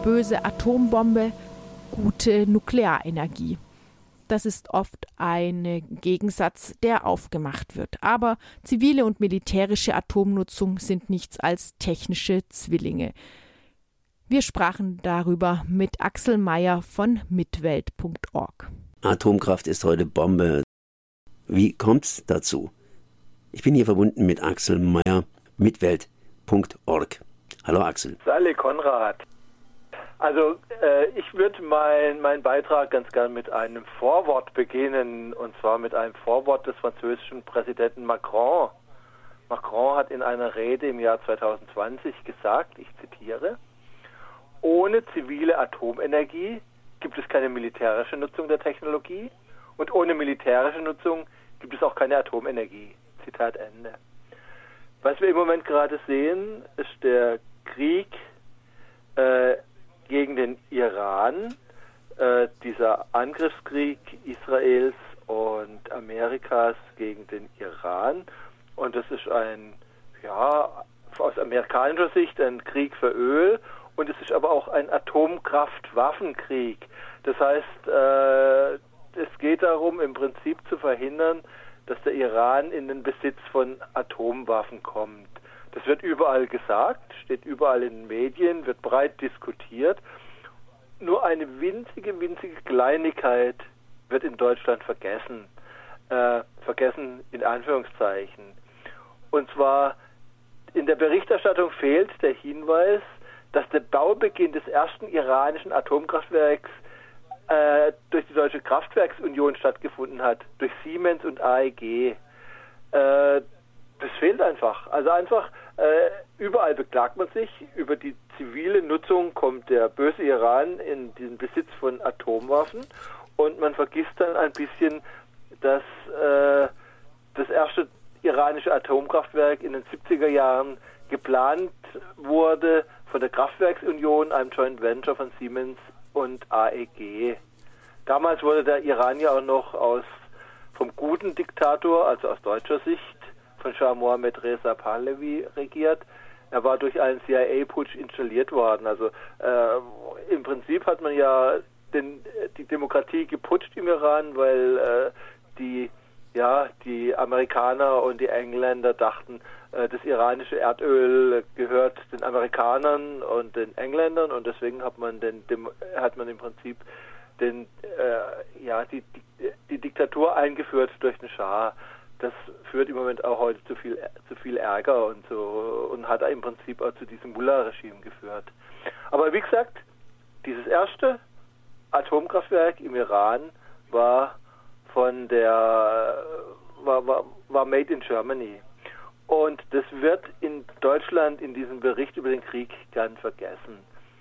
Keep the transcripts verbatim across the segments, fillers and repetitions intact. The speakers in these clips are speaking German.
böse Atombombe, gute Nuklearenergie. Das ist oft ein Gegensatz, der aufgemacht wird. Aber zivile und militärische Atomnutzung sind nichts als technische Zwillinge. Wir sprachen darüber mit Axel Meyer von mitwelt punkt org. Atomkraft ist heute Bombe. Wie kommt's dazu? Ich bin hier verbunden mit Axel Meyer, mitwelt punkt org. Hallo Axel. Salle Konrad. Also äh, ich würde meinen mein Beitrag ganz gern mit einem Vorwort beginnen, und zwar mit einem Vorwort des französischen Präsidenten Macron. Macron hat in einer Rede im Jahr zwanzig zwanzig gesagt, ich zitiere: Ohne zivile Atomenergie gibt es keine militärische Nutzung der Technologie und ohne militärische Nutzung gibt es auch keine Atomenergie. Zitat Ende. Was wir im Moment gerade sehen, ist der Krieg äh, gegen den Iran, äh, dieser Angriffskrieg Israels und Amerikas gegen den Iran. Und das ist ein, ja, aus amerikanischer Sicht ein Krieg für Öl, und es ist aber auch ein Atomkraftwaffenkrieg. Das heißt, äh, es geht darum, im Prinzip zu verhindern, dass der Iran in den Besitz von Atomwaffen kommt. Das wird überall gesagt, steht überall in den Medien, wird breit diskutiert. Nur eine winzige, winzige Kleinigkeit wird in Deutschland vergessen. Äh, vergessen in Anführungszeichen. Und zwar, in der Berichterstattung fehlt der Hinweis, dass der Baubeginn des ersten iranischen Atomkraftwerks äh, durch die Deutsche Kraftwerksunion stattgefunden hat, durch Siemens und A E G. Äh, das fehlt einfach. Also einfach, äh, überall beklagt man sich, über die zivile Nutzung kommt der böse Iran in den Besitz von Atomwaffen, und man vergisst dann ein bisschen, dass äh, das erste iranische Atomkraftwerk in den siebziger Jahren geplant wurde von der Kraftwerksunion, einem Joint Venture von Siemens und A E G. Damals wurde der Iran ja auch noch aus vom guten Diktator, also aus deutscher Sicht, von Schah Mohammad Reza Pahlavi regiert. Er war durch einen C I A-Putsch installiert worden. Also äh, im Prinzip hat man ja den, die Demokratie geputscht im Iran, weil äh, die ja die Amerikaner und die Engländer dachten, äh, das iranische Erdöl gehört den Amerikanern und den Engländern, und deswegen hat man den dem, hat man im Prinzip den äh, ja die, die die Diktatur eingeführt durch den Schah. Das führt im Moment auch heute zu viel zu viel Ärger und so, und hat im Prinzip auch zu diesem Mullah-Regime geführt. Aber wie gesagt, dieses erste Atomkraftwerk im Iran war von der war, war, war made in Germany. Und das wird in Deutschland in diesem Bericht über den Krieg gern vergessen.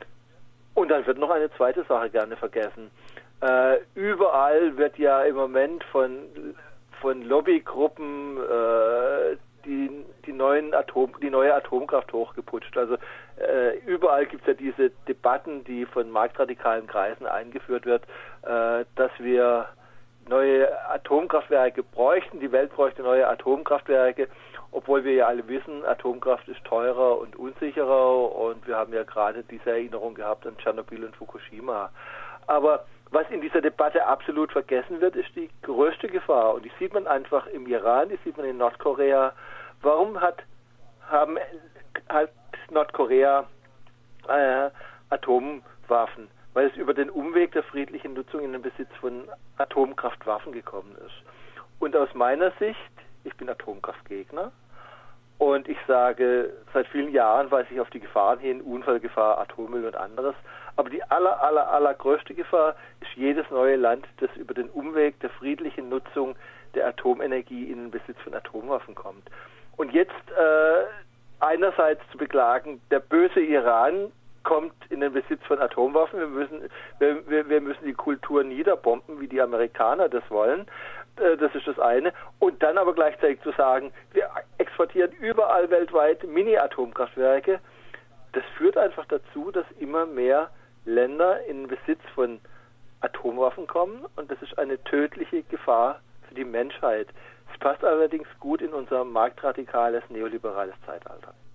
Und dann wird noch eine zweite Sache gerne vergessen. Äh, überall wird ja im Moment von von Lobbygruppen äh, die die neuen Atom die neue Atomkraft hochgeputscht. Also äh, überall gibt es ja diese Debatten, die von marktradikalen Kreisen eingeführt wird, äh, dass wir neue Atomkraftwerke bräuchten, die Welt bräuchte neue Atomkraftwerke, obwohl wir ja alle wissen, Atomkraft ist teurer und unsicherer, und wir haben ja gerade diese Erinnerung gehabt an Tschernobyl und Fukushima. Aber was in dieser Debatte absolut vergessen wird, ist die größte Gefahr, und die sieht man einfach im Iran, die sieht man in Nordkorea. Warum hat, haben, hat Nordkorea äh, Atomwaffen? Weil es über den Umweg der friedlichen Nutzung in den Besitz von Atomkraftwaffen gekommen ist. Und aus meiner Sicht, ich bin Atomkraftgegner, und ich sage, seit vielen Jahren weise ich auf die Gefahren hin, Unfallgefahr, Atommüll und anderes. Aber die aller, aller, allergrößte Gefahr ist jedes neue Land, das über den Umweg der friedlichen Nutzung der Atomenergie in den Besitz von Atomwaffen kommt. Und jetzt äh, einerseits zu beklagen, der böse Iran kommt in den Besitz von Atomwaffen. Wir müssen, wir, wir, wir müssen die Kultur niederbomben, wie die Amerikaner das wollen. Äh, das ist das eine. Und dann aber gleichzeitig zu sagen, wir exportieren überall weltweit Mini-Atomkraftwerke. Das führt einfach dazu, dass immer mehr Länder in den Besitz von Atomwaffen kommen, und das ist eine tödliche Gefahr für die Menschheit. Es passt allerdings gut in unser marktradikales, neoliberales Zeitalter.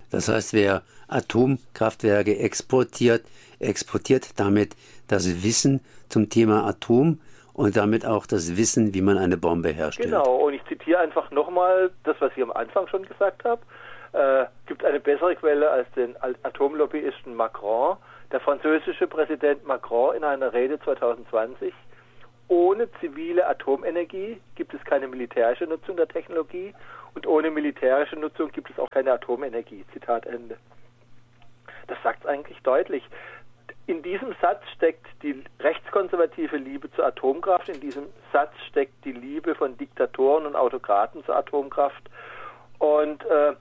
Das heißt, wer Atomkraftwerke exportiert, exportiert damit das Wissen zum Thema Atom und damit auch das Wissen, wie man eine Bombe herstellt. Genau, und ich zitiere einfach nochmal das, was ich am Anfang schon gesagt habe. Äh, gibt eine bessere Quelle als den Atomlobbyisten Macron. Der französische Präsident Macron in einer Rede zwanzig zwanzig: Ohne zivile Atomenergie gibt es keine militärische Nutzung der Technologie und ohne militärische Nutzung gibt es auch keine Atomenergie. Zitat Ende. Das sagt es eigentlich deutlich. In diesem Satz steckt die rechtskonservative Liebe zur Atomkraft, in diesem Satz steckt die Liebe von Diktatoren und Autokraten zur Atomkraft. Und äh,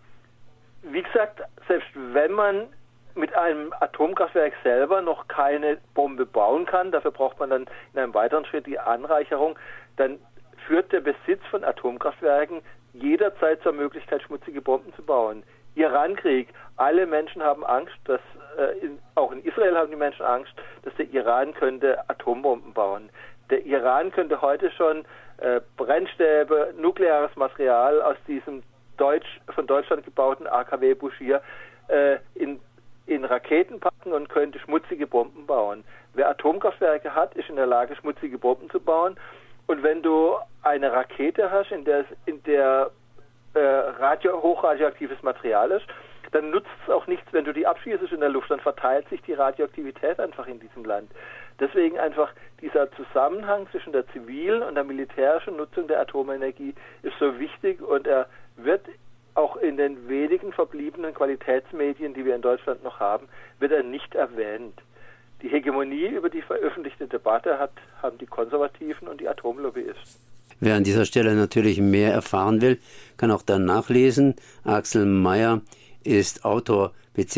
wie gesagt, selbst wenn man mit einem Atomkraftwerk selber noch keine Bombe bauen kann, dafür braucht man dann in einem weiteren Schritt die Anreicherung, dann führt der Besitz von Atomkraftwerken jederzeit zur Möglichkeit, schmutzige Bomben zu bauen. Irankrieg, alle Menschen haben Angst, dass äh, in, auch in Israel haben die Menschen Angst, dass der Iran könnte Atombomben bauen. Der Iran könnte heute schon äh, Brennstäbe, nukleares Material aus diesem Deutsch, von Deutschland gebauten A K W Bushehr äh, in, in Raketen packen und könnte schmutzige Bomben bauen. Wer Atomkraftwerke hat, ist in der Lage, schmutzige Bomben zu bauen. Und wenn du eine Rakete hast, in der, in der äh, radio, hochradioaktives Material ist, dann nutzt es auch nichts, wenn du die abschießt in der Luft, dann verteilt sich die Radioaktivität einfach in diesem Land. Deswegen einfach dieser Zusammenhang zwischen der zivilen und der militärischen Nutzung der Atomenergie ist so wichtig und er wird auch in den wenigen verbliebenen Qualitätsmedien, die wir in Deutschland noch haben, wird er nicht erwähnt. Die Hegemonie über die veröffentlichte Debatte hat, haben die Konservativen und die Atomlobbyisten. Wer an dieser Stelle natürlich mehr erfahren will, kann auch dann nachlesen. Axel Meyer ist Autor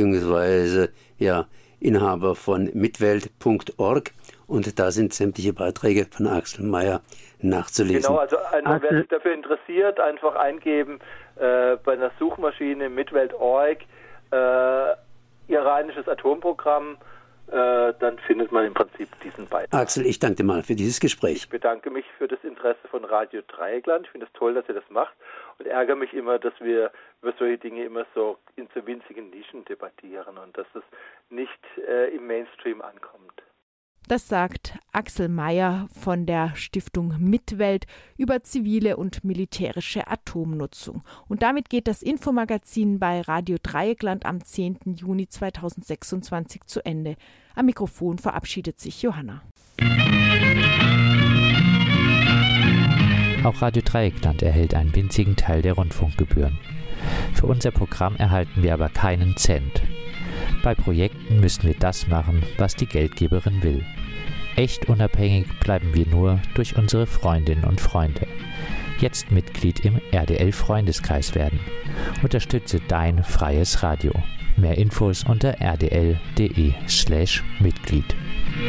bzw. ja, Inhaber von mitwelt punkt org und da sind sämtliche Beiträge von Axel Meyer nachzulesen. Genau, also einfach, wer sich dafür interessiert, einfach eingeben äh, bei einer Suchmaschine mitwelt punkt org äh, iranisches Atomprogramm, äh, dann findet man im Prinzip diesen Beitrag. Axel, ich danke dir mal für dieses Gespräch. Ich bedanke mich für das Interesse von Radio Dreieckland. Ich finde es toll, dass ihr das macht und ärgere mich immer, dass wir über solche Dinge immer so in so winzigen Nischen debattieren und dass es nicht äh, im Mainstream ankommt. Das sagt Axel Meyer von der Stiftung Mitwelt über zivile und militärische Atomnutzung. Und damit geht das Infomagazin bei Radio Dreieckland am zehnten Juni zweitausendsechsundzwanzig zu Ende. Am Mikrofon verabschiedet sich Johanna. Auch Radio Dreieckland erhält einen winzigen Teil der Rundfunkgebühren. Für unser Programm erhalten wir aber keinen Cent. Bei Projekten müssen wir das machen, was die Geldgeberin will. Echt unabhängig bleiben wir nur durch unsere Freundinnen und Freunde. Jetzt Mitglied im R D L-Freundeskreis werden. Unterstütze dein freies Radio. Mehr Infos unter r d l punkt d e slash Mitglied.